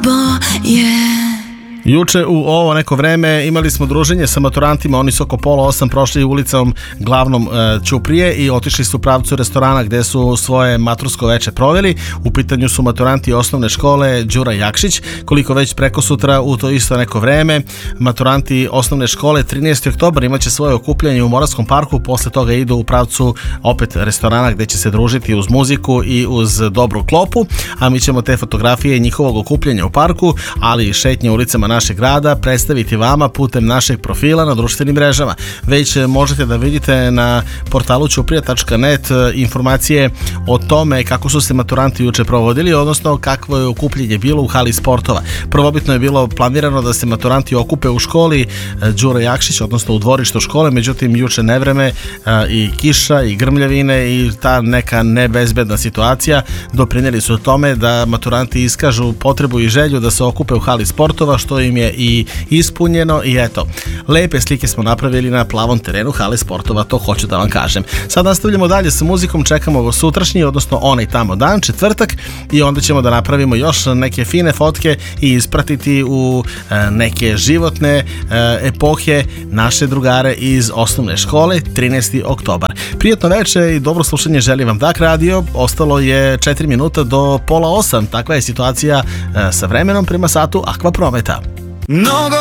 boje. Juče u ovo neko vreme imali smo druženje sa maturantima, oni su oko 7:30 prošli ulicom glavnom Ćuprije i otišli su u pravcu restorana gde su svoje matursko veče proveli. U pitanju su maturanti osnovne škole Đura Jakšić, koliko već preko sutra u to isto neko vreme. Maturanti osnovne škole 13. oktobar imaće svoje okupljanje u Moravskom parku, posle toga idu u pravcu opet restorana gde će se družiti uz muziku i uz dobru klopu, a mi ćemo te fotografije njihovog okupljanja u parku, ali i šetnje ulicama našeg grada predstaviti vama putem našeg profila na društvenim mrežama. Već možete da vidite na portalu ćuprija.net informacije o tome kako su se maturanti juče provodili, odnosno kakvo je okupljenje bilo u hali sportova. Prvobitno je bilo planirano da se maturanti okupe u školi Đuro Jakšić, odnosno u dvorištu škole, međutim juče nevreme i kiša i grmljavine i ta neka nebezbedna situacija doprinijeli su tome da maturanti iskažu potrebu i želju da se okupe u hali sportova, što im je i ispunjeno i eto, lepe slike smo napravili na plavom terenu hale sportova, to hoću da vam kažem. Sad nastavljamo dalje sa muzikom, čekamo sutrašnji, odnosno onaj tamo dan, četvrtak, i onda ćemo da napravimo još neke fine fotke i ispratiti u neke životne epohe naše drugare iz osnovne škole 13. oktobar. Prijatno veče i dobro slušanje želim vam DAK radio, ostalo je 4 minuta do 7:30, takva je situacija sa vremenom prema satu Akva Prometa. Mnogo